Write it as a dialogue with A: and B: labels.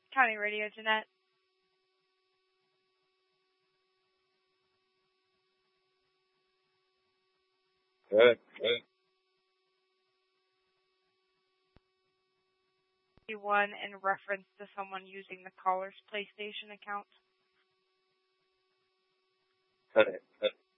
A: County Radio, Jeanette.
B: Good.
A: One in reference to someone using the caller's PlayStation account.
B: Cut it.